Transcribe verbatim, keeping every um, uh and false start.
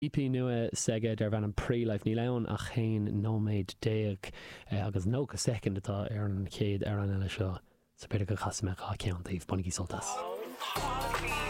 E P nua sege der van an pre-life ní leon a chéin nóméid déag agus nó go second atá ar an céad ar an eile seo sa beidir go chasamach a ceantaíh bunaí soltas.